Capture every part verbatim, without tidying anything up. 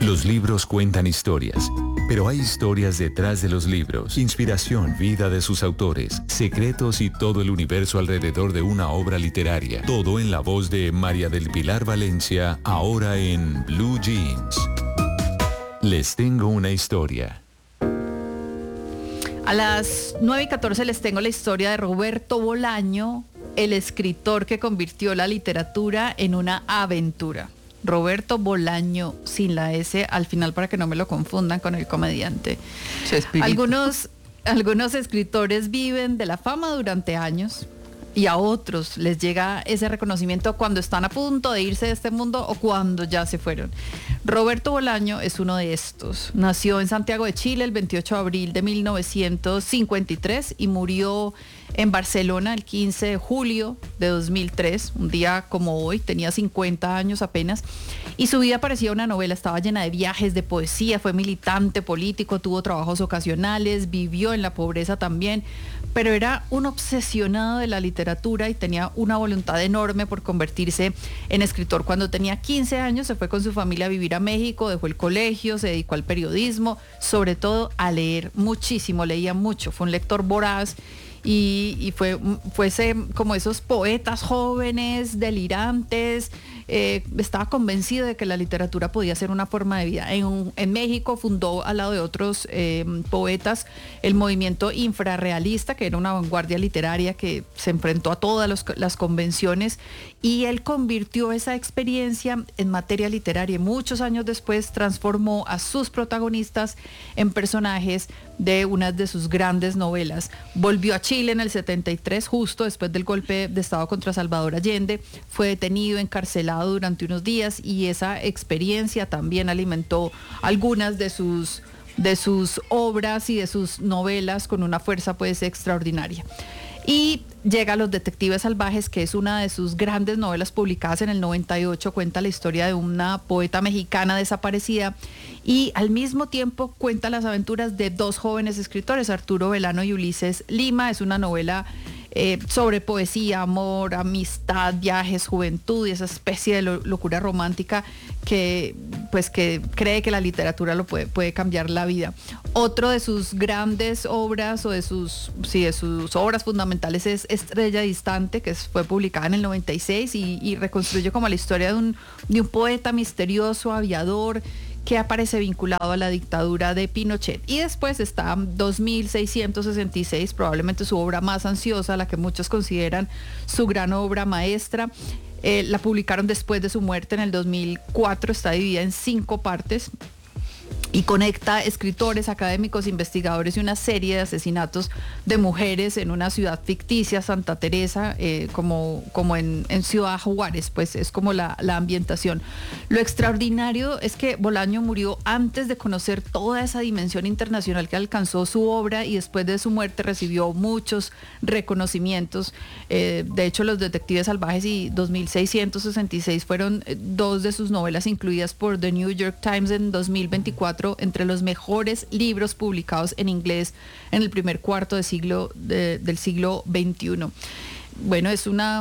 Los libros cuentan historias, pero hay historias detrás de los libros. Inspiración, vida de sus autores, secretos y todo el universo alrededor de una obra literaria. Todo en la voz de María del Pilar Valencia, ahora en Blue Jeans. Les tengo una historia. A las nueve y catorce les tengo la historia de Roberto Bolaño, el escritor que convirtió la literatura en una aventura. Roberto Bolaño, sin la S al final para que no me lo confundan con el comediante. Algunos, algunos escritores viven de la fama durante años y a otros les llega ese reconocimiento cuando están a punto de irse de este mundo o cuando ya se fueron. Roberto Bolaño es uno de estos. Nació en Santiago de Chile el veintiocho de abril de mil novecientos cincuenta y tres y murió en Barcelona el quince de julio de dos mil tres, un día como hoy, tenía cincuenta años apenas, y su vida parecía una novela, estaba llena de viajes, de poesía, fue militante político, tuvo trabajos ocasionales, vivió en la pobreza también, pero era un obsesionado de la literatura y tenía una voluntad enorme por convertirse en escritor. Cuando tenía quince años se fue con su familia a vivir a México, dejó el colegio, se dedicó al periodismo, sobre todo a leer muchísimo, leía mucho, fue un lector voraz. Y, y fue, fue ese, como esos poetas jóvenes, delirantes, eh, estaba convencido de que la literatura podía ser una forma de vida. En, en México fundó al lado de otros eh, poetas el movimiento infrarrealista, que era una vanguardia literaria que se enfrentó a todas los, las convenciones, y él convirtió esa experiencia en materia literaria y muchos años después transformó a sus protagonistas en personajes de una de sus grandes novelas. Volvió a Chile en el setenta y tres, justo después del golpe de Estado contra Salvador Allende, fue detenido, encarcelado durante unos días y esa experiencia también alimentó algunas de sus, de sus obras y de sus novelas con una fuerza pues extraordinaria. Y llega Los Detectives Salvajes, que es una de sus grandes novelas publicadas en el noventa y ocho, cuenta la historia de una poeta mexicana desaparecida y al mismo tiempo cuenta las aventuras de dos jóvenes escritores, Arturo Velano y Ulises Lima. Es una novela eh, sobre poesía, amor, amistad, viajes, juventud y esa especie de lo- locura romántica que, pues, que cree que la literatura lo puede, puede cambiar la vida. Otro de sus grandes obras o de sus, sí, de sus obras fundamentales es Estrella Distante, que fue publicada en el noventa y seis y, y reconstruye como la historia de un, de un poeta misterioso, aviador, que aparece vinculado a la dictadura de Pinochet. Y después está dos mil seiscientos sesenta y seis, probablemente su obra más ansiosa, la que muchos consideran su gran obra maestra. Eh, la publicaron después de su muerte en el dos mil cuatro, está dividida en cinco partes y conecta escritores, académicos, investigadores y una serie de asesinatos de mujeres en una ciudad ficticia, Santa Teresa, eh, como, como en, en Ciudad Juárez, pues es como la, la ambientación. Lo extraordinario es que Bolaño murió antes de conocer toda esa dimensión internacional que alcanzó su obra y después de su muerte recibió muchos reconocimientos. Eh, de hecho, Los Detectives Salvajes y dos mil seiscientos sesenta y seis fueron eh, dos de sus novelas incluidas por The New York Times en dos mil veinticuatro entre los mejores libros publicados en inglés en el primer cuarto de siglo de, del siglo veintiuno. Bueno, es una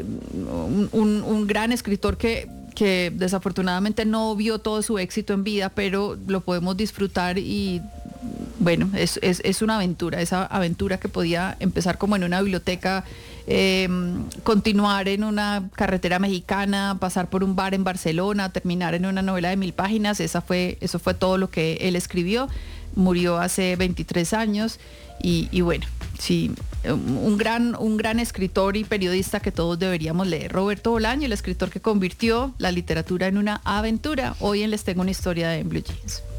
un, un, un gran escritor que, que desafortunadamente no vio todo su éxito en vida, pero lo podemos disfrutar y bueno, es, es, es una aventura, esa aventura que podía empezar como en una biblioteca, eh, continuar en una carretera mexicana, pasar por un bar en Barcelona, terminar en una novela de mil páginas. Esa fue, eso fue todo lo que él escribió. Murió hace veintitrés años y, y bueno, sí, un gran, un gran escritor y periodista que todos deberíamos leer. Roberto Bolaño, el escritor que convirtió la literatura en una aventura. Hoy en Les Tengo una Historia de Blue Jeans.